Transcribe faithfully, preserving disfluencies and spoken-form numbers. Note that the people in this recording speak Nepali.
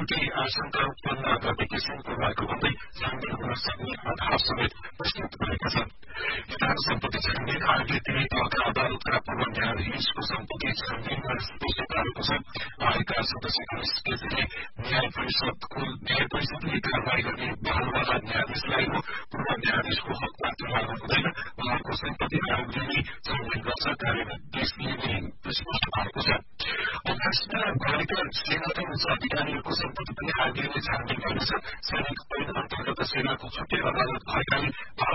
सम्पत्ति आशंका उत्पन्न गर्ने किसिमको भएको भन्दै छानबिन हुन सक्ने आधार समेत प्रस्तुत गरेका छन्। यता सम्पत्ति छानबिन आयोगले तिनै तहका अदालतका पूर्व न्यायाधीशको सम्पत्ति छानबिनमा स्पष्ट पारेको छ। आयोगका सदस्य कनिष्ठ केसीले न्याय परिषदको न्याय परिषदले कारवाही गर्ने बहलवाला न्यायाधीशलाई हो, पूर्व न्यायाधीशको हकमाथि लागू हुँदैन। उहाँको सम्पत्ति आयोगले नै छानबिन गर्छ, कार्यदेशले नै स्पष्ट पारेको छ। अभ्यासमा गरेका सेनाका उच्च अधिकारीहरूको सम्पत्ति पनि आयोगले नै छानबिन गर्नेछ। सैनिक ऐन अन्तर्गत सेनाको छुट्टै अदालत भएकाले